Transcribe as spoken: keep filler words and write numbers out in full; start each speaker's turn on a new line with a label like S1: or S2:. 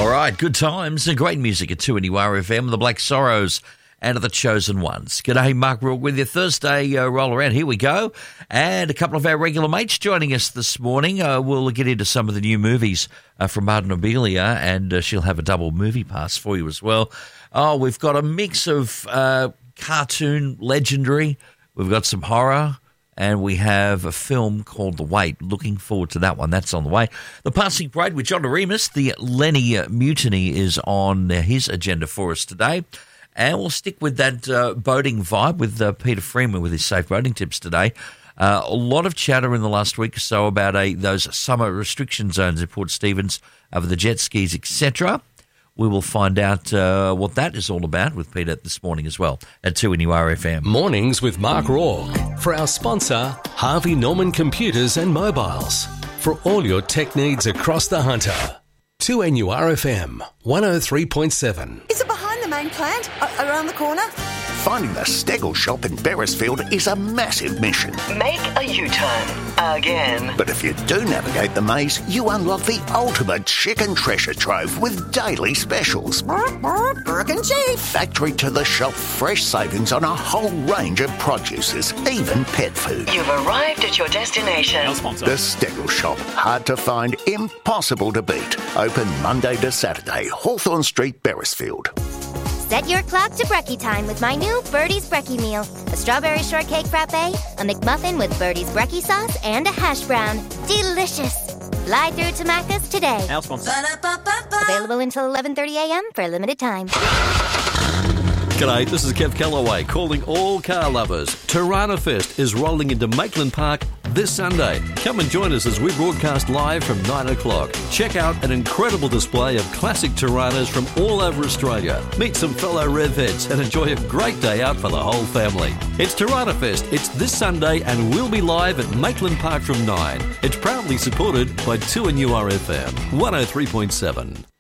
S1: All right, good times and great music at two N U R F M, the Black Sorrows and The Chosen Ones. G'day, Mark Rourke with you. Thursday uh, roll around. Here we go. And a couple of our regular mates joining us this morning. Uh, we'll get into some of the new movies uh, from Martin Obelia, and uh, she'll have a double movie pass for you as well. Oh, we've got a mix of uh, cartoon legendary. We've got some horror. And we have a film called The Wait. Looking forward to that one. That's on the way. The Passing Parade with John Doremus. The Lenny Mutiny is on his agenda for us today. And we'll stick with that uh, boating vibe with uh, Peter Freeman with his safe boating tips today. Uh, a lot of chatter in the last week or so about a, those summer restriction zones at Port Stephens over the jet skis, et cetera. We will find out uh, what that is all about with Peter this morning as well at two N U R F M.
S2: Mornings with Mark Rourke. For our sponsor, Harvey Norman Computers and Mobiles. For all your tech needs across the Hunter. two N U R F M, one oh three point seven.
S3: Is it behind the main plant? A- around the corner?
S4: Finding the Stegel shop in Beresfield is a massive mission.
S5: Make a U-turn. Again.
S4: But if you do navigate the maze, you unlock the ultimate chicken treasure trove with daily specials.
S3: Burke and Chief.
S4: Factory to the shop, fresh savings on a whole range of produces, even pet food.
S5: You've arrived at your destination.
S4: The Stegel shop. Hard to find, impossible to beat. Open Monday to Saturday, Hawthorne Street, Beresfield.
S6: Set your clock to brekkie time with my new Birdie's Brekkie Meal. A strawberry shortcake frappe, a McMuffin with Birdie's Brekkie sauce, and a hash brown. Delicious. Fly through to Macca's today.
S7: Our sponsor.
S6: Available until eleven thirty a.m. for a limited time.
S7: G'day, this is Kev Callaway calling all car lovers. Tirana Fest is rolling into Maitland Park this Sunday. Come and join us as we broadcast live from nine o'clock. Check out an incredible display of classic Tiranas from all over Australia. Meet some fellow Revheads and enjoy a great day out for the whole family. It's Tirana Fest. It's this Sunday and we'll be live at Maitland Park from nine. It's proudly supported by two N U R F M, one oh three point seven.